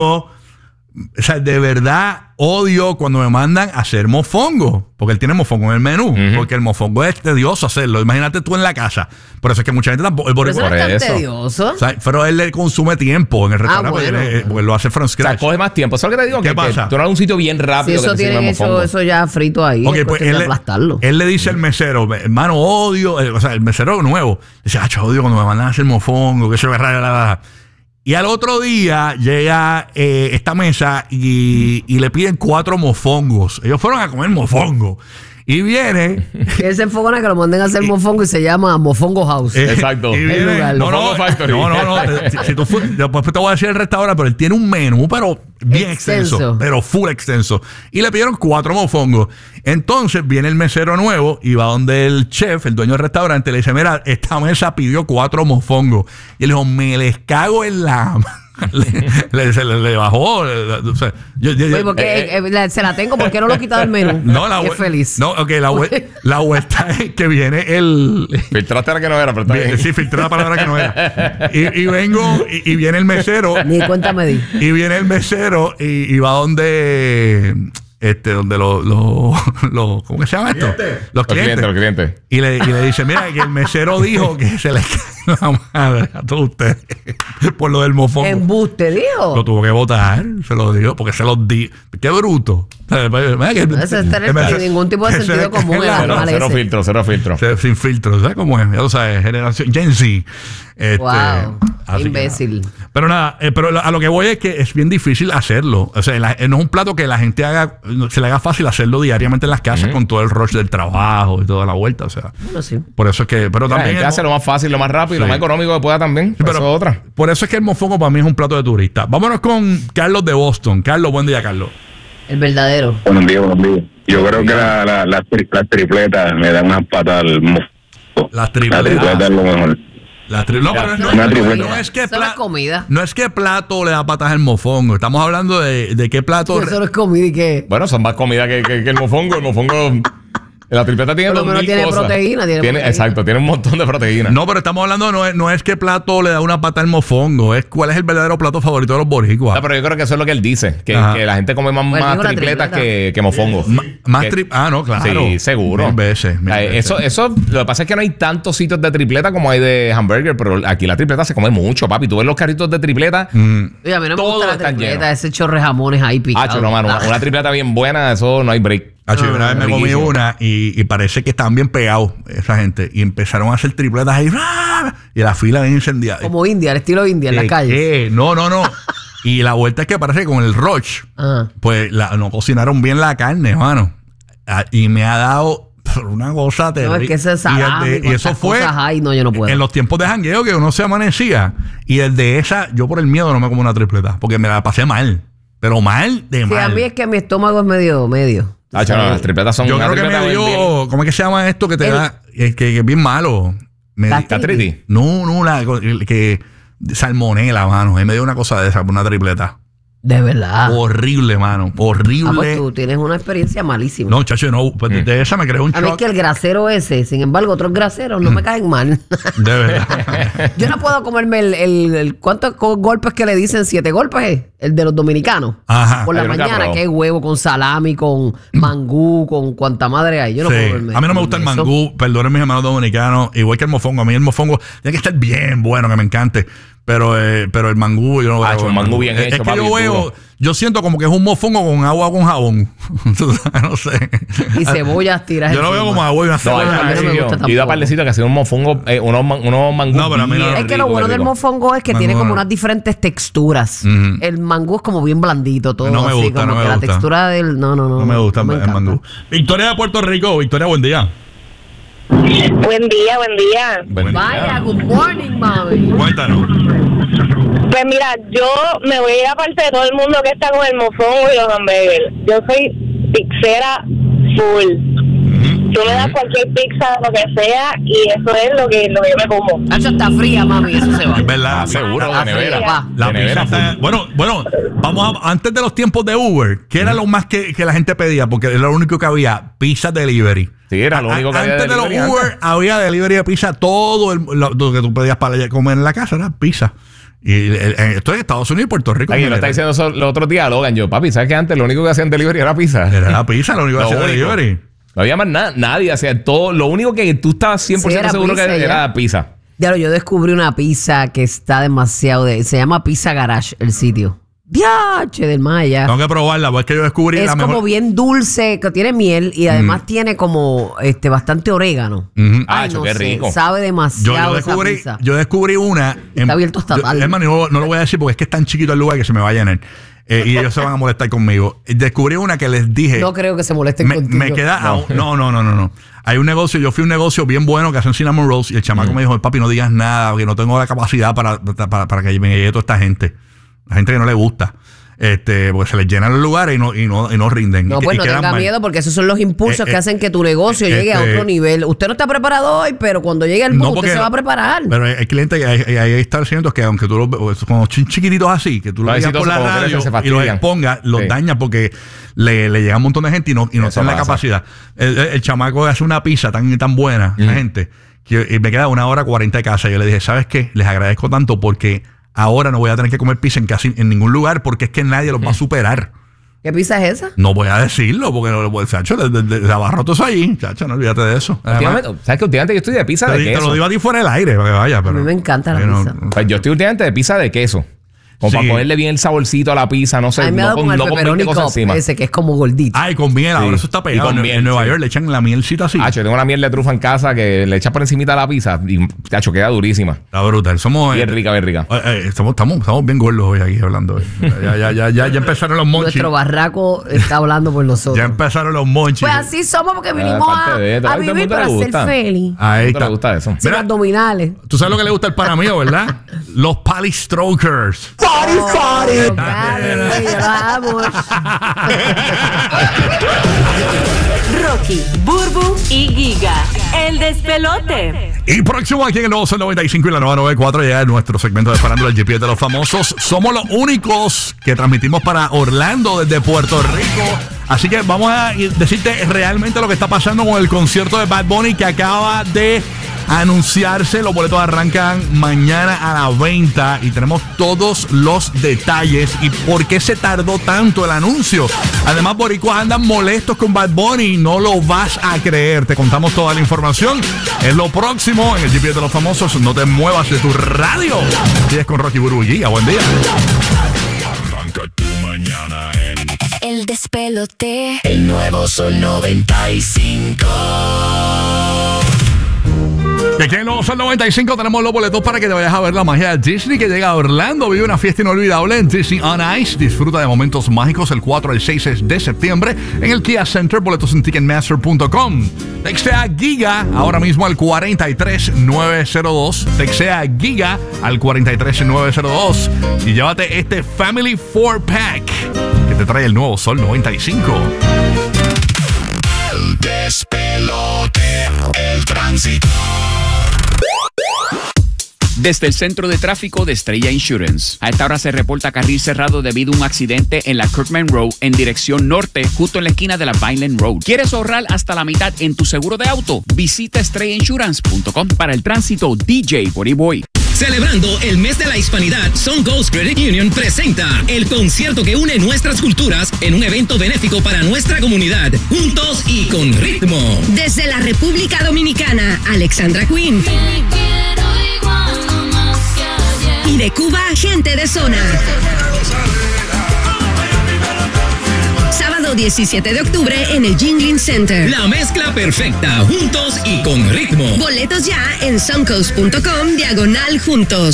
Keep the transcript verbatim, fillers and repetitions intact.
O sea, de verdad odio cuando me mandan a hacer mofongo. Porque él tiene mofongo en el menú. Uh-huh. Porque el mofongo es tedioso hacerlo. Imagínate tú en la casa. Por eso es que mucha gente tampoco. Por eso es tan tedioso. O sea, pero él le consume tiempo en el restaurante. Ah, bueno, porque, porque lo hace from scratch. O sea, coge más tiempo. Eso es lo que te digo. ¿Qué que, pasa? Que tú no eres un sitio bien rápido. Si eso que tiene hecho eso ya frito ahí. Okay, pues él, le, él le dice al mesero, hermano, odio. O sea, el mesero nuevo. Dice, ah, yo odio cuando me mandan a hacer mofongo. Que se me raya la. Y al otro día llega eh, esta mesa y, y le piden cuatro mofongos. Ellos fueron a comer mofongo. Y viene. Él se enfocona que lo manden a hacer mofongo y se llama Mofongo House. Eh, Exacto. Y viene, lugar, no, no, no, no, no. Si, si tú fu- después te voy a decir el restaurante, pero él tiene un menú, pero bien extenso. extenso pero full extenso. Y le pidieron cuatro mofongos. Entonces viene el mesero nuevo y va donde el chef, el dueño del restaurante, le dice: mira, esta mesa pidió cuatro mofongos. Y él dijo: me les cago en la. le, le, se le, le bajó. Le, o sea, yo, yo, Oye, porque eh, eh, eh, se la tengo, ¿por qué no lo he quitado del menú? No, la es feliz. No, ok, la, vuel- la vuelta es que viene el. Filtraste la que no era, pero está bien. Sí, filtré la palabra que no era. Y, y vengo y, y viene el mesero. Ni cuenta me di. Y viene el mesero y, y va donde. Este, donde los, los, los, ¿cómo que se llama esto? Los, los clientes. clientes, los clientes. Y le, y le dice: mira, que el mesero dijo que se le cae la madre a todos ustedes por lo del mofongo. Embuste, dijo. Lo tuvo que votar, se lo dijo, porque se los di. Qué bruto. No se está sin ningún tipo de sentido común. Cero, cero filtro, cero filtro. Sin filtro, ¿sabes cómo es? Ya lo sabes, generación Gen Z. Este, wow, imbécil. Que, pero nada, eh, pero a lo que voy es que es bien difícil hacerlo. O sea, la, no es un plato que la gente haga, se le haga fácil hacerlo diariamente en las casas uh-huh. con todo el rush del trabajo y toda la vuelta. O sea, bueno, sí. Por eso es que. Pero la también. Gente hace lo más fácil, lo más rápido, sí. lo más económico que pueda también. Sí, pero eso es otra. Por eso es que el mofongo para mí es un plato de turista. Vámonos con Carlos de Boston. Carlos, buen día, Carlos. El verdadero. Buenos días, buenos días. Yo creo que la, la, la, las tripletas me dan unas patas al mofongo. Las tripletas. La tripleta es lo mejor. La tri- no, pero no, no, no, no es que pla- comida. No es que plato le da patas al mofongo. Estamos hablando de, de qué plato. Eso no es comida y qué. Bueno, son más comida que, que, que el mofongo. El mofongo. La tripleta tiene dos mil tiene cosas. proteína, tiene, tiene proteína. Exacto, tiene un montón de proteína. No, pero estamos hablando, no es, no es que plato le da una pata al mofongo, es cuál es el verdadero plato favorito de los boricuas. No, pero yo creo que eso es lo que él dice, que, que la gente come más, pues más tripletas tripleta. que, que mofongo. Ma, más que, tri Ah, no, claro. Sí, seguro. Mil veces, mil Ay, veces. Eso, eso, lo que pasa es que no hay tantos sitios de tripleta como hay de hamburger, pero aquí la tripleta se come mucho, papi. Tú ves los carritos de tripleta. Mm. Oye, a mí no me Todo gusta la está tripleta, lleno. ese chorre jamones ahí picados. Ah, chulo, mano, una, una tripleta bien buena, eso no hay break. Ah, yo una vez me comí una y, y parece que estaban bien pegados esa gente. Y empezaron a hacer tripletas ahí. ¡Ah! Y la fila bien incendiada. Como India, el estilo India en la calle. ¿Qué? No, no, no. Y la vuelta es que parece que con el roach, ah. pues la, no cocinaron bien la carne, hermano. Y me ha dado una cosa terrible. No, es que ese salami, y, el de, y eso fue hay, no, yo no puedo. en los tiempos de jangueo que uno se amanecía. Y el de esa, yo por el miedo no me como una tripleta. Porque me la pasé mal. Pero mal de sí, mal. A mí es que mi estómago es medio, medio. Ah, no, las tripletas son yo una creo que me dio, bien. ¿Cómo es que se llama esto que te el, da? Que, que es bien malo. Me, ¿Gastritis? No, no, la que salmonela, mano. Me dio una cosa de esa, una tripleta. De verdad. Horrible, mano. Horrible. Ah, pues tú tienes una experiencia malísima. No, chacho, no. Pues mm. de esa me creó un shock. A mí es que el grasero ese, sin embargo, otros graseros no me caen mal. De verdad. Yo no puedo comerme el... el, el ¿cuántos golpes que le dicen? ¿Siete golpes es? El de los dominicanos. Ajá. Por la mañana, que es huevo con salami, con mangú, con cuanta madre hay. Yo no sí. puedo comerme. A mí no me gusta el mangú. Perdonen mis hermanos dominicanos. Igual que el mofongo. A mí el mofongo tiene que estar bien bueno, que me encante. Pero, eh, pero el mangú, yo no veo. Ah, el mangú bien es, hecho, es que papi, yo veo, duro. yo siento como que es un mofongo con agua o con jabón. No sé. Y cebollas tiras. Yo lo veo como agua y una cebolla. No, no me gusta y da parlecito que hace un mofongo, eh, unos, unos mangú. No, pero a mí no. Es que lo bueno del mofongo es que mangú tiene como no. unas diferentes texturas. Uh-huh. El mangú es como bien blandito, todo no me así, gusta, como no me que gusta. la textura del. No, no, no. No me gusta no me el mangú. Victoria de Puerto Rico. Victoria, buen día. Buen día, buen día. Buen Vaya, día. good morning, mami. Cuéntanos. Pues mira, yo me voy a ir aparte de todo el mundo que está con el mofongo y los hamburgues. Yo soy pizzera full. Uh-huh. Tú me das cualquier pizza, lo que sea, y eso es lo que, lo que yo me como. Nacho está fría, mami, eso se va. Es verdad. Ah, seguro, La, de nevera. fría, la de pizza nevera está, full. bueno, bueno, vamos a, antes de los tiempos de Uber, ¿qué era lo más que, que la gente pedía? Porque era lo único que había, pizza delivery. Sí, era lo único que había Antes de los delivery Uber antes. había delivery de pizza, todo el, lo, lo que tú pedías para comer en la casa era pizza. Y el- el- esto es Estados Unidos y Puerto Rico. Ay, lo está diciendo eso los otros días, Logan. Yo, papi, ¿sabes que antes lo único que hacían delivery era pizza? Era la pizza, lo único que Lo hacía único. delivery. No había más nada, nadie hacía todo. Lo único que tú estabas cien por ciento Sí, era seguro que pizza, era ya. pizza. Diablo, yo descubrí una pizza que está demasiado de... Se llama Pizza Garage, el sitio. Diache del Maya. Tengo que probarla, porque yo descubrí Es la como mejor. bien dulce, que tiene miel y además tiene como este bastante orégano. Ujú. Ah, Ay, cho, no qué sé, rico. sabe Yo, demasiado yo, esa descubrí, pizza. yo descubrí una. Está abierto hasta yo- tarde. hermano, no, no lo voy a decir porque es que es tan chiquito el lugar que se me va a llenar. Eh, y ellos se van a molestar conmigo. Descubrí una que les dije. No creo que se molesten me, contigo. me queda. No. no, no, no, no, no. Hay un negocio, yo fui a un negocio bien bueno que hacen cinnamon rolls y el chamaco me dijo, papi, no digas nada, porque no tengo la capacidad para, para, para que me llegue toda esta gente. La gente que no le gusta. Este, porque se les llenan los lugares y no, y no, y no rinden. No, y, pues y no quedan tenga mal. miedo porque esos son los impulsos Eh, que eh, hacen que tu negocio llegue a este- otro nivel. Usted no está preparado hoy, pero cuando llegue el No, boom, porque usted se no- va a preparar. Pero hay, hay clientes que hay, hay, hay establecimientos que aunque tú los veas como chi- chiquititos así, que tú los Los veas por la exitosos como que radio se y los fastidian. expongas, los Sí. dañas porque le, le llega un montón de gente y no, y no Eso tienen la pasa. capacidad. El, el- el chamaco hace una pizza tan, tan buena, la gente, que y me queda una hora cuarenta de casa. Yo le dije, ¿sabes qué? Les agradezco tanto porque ahora no voy a tener que comer pizza en casi en ningún lugar porque es que nadie los va a superar. ¿Qué pizza es esa? No voy a decirlo porque no lo puedo, chacho, de, de, de, de abarrotos ahí, chacho, no olvídate de eso. Últimamente- ¿Sabes que últimamente yo estoy de pizza te, de te queso? lo digo a ti fuera del aire para que vaya. Pero, mí me encanta la que no- pizza. Pues yo estoy últimamente de pizza de queso. Como Sí. para ponerle bien el saborcito a la pizza, no sé. A mí me ha no dado con, con el no con pepperoni veinte cosas cup, encima. ese que es como gordito. Ay, con miel, Sí. ahora eso está Y pegado. con En, miel, en Nueva sí. York le echan la mielcita así. Ah, yo tengo una miel de trufa en casa que le echa por encimita a la pizza y, tacho, queda durísima. Está brutal. Somos. Bien rica, bien rica. eh, eh, estamos, estamos, estamos bien gordos hoy aquí hablando. hoy. Ya, ya, ya, ya, ya empezaron los monchis. Nuestro barraco está hablando por nosotros. Ya empezaron los monchis. Pues así somos porque vinimos parte a, de esto. a A todo el vivir mundo le para ser gusta. feliz. Ahí ¿No está. te gusta eso? Sin Mira, abdominales. tú sabes lo que le gusta el para mío, ¿verdad? Los palistrokers. Oh, dale, güey, yo los amo. Rocky, Burbu y Giga. El despelote. Y próximo aquí en el nuevo Sol noventa y cinco y la nueva noventa y cuatro llega nuestro segmento de Farándula, el G P S de los famosos. Somos los únicos que transmitimos para Orlando desde Puerto Rico. Así que vamos a decirte realmente lo que está pasando con el concierto de Bad Bunny que acaba de anunciarse. Los boletos arrancan mañana a la venta y tenemos todos los detalles y por qué se tardó tanto el anuncio. Además, boricuas andan molestos con Bad Bunny. No lo vas a creer. Te contamos toda la información. Es lo próximo en el G P S de los famosos. No te muevas de tu radio. Sigues con Rocky, Burbu y Giga. Buen día. Arranca tu mañana en El despelote. el nuevo Sol noventa y cinco. Y aquí en el nuevo Sol noventa y cinco tenemos los boletos para que te vayas a ver la magia de Disney que llega a Orlando. Vive una fiesta inolvidable en Disney on Ice. Disfruta de momentos mágicos el cuatro al seis de septiembre en el Kia Center. Boletos en ticketmaster punto com. Textea Giga ahora mismo al cuatro tres nueve cero dos. Textea Giga al cuatro tres nueve cero dos. Y llévate este Family four pack que te trae el nuevo Sol noventa y cinco. El despelote, el tránsito. Desde el centro de tráfico de Estrella Insurance. A esta hora se reporta carril cerrado debido a un accidente en la Kirkman Road en dirección norte, justo en la esquina de la Vineland Road. ¿Quieres ahorrar hasta la mitad en tu seguro de auto? Visita estrella insurance punto com. Para el tránsito, D J Body Boy. Celebrando el mes de la hispanidad, Suncoast Credit Union presenta el concierto que une nuestras culturas en un evento benéfico para nuestra comunidad, juntos y con ritmo. Desde la República Dominicana, Alexandra Queen. Y de Cuba, gente de zona. Sábado diecisiete de octubre en el Jingling Center. La mezcla perfecta, juntos y con ritmo. Boletos ya en suncoast punto com diagonal juntos.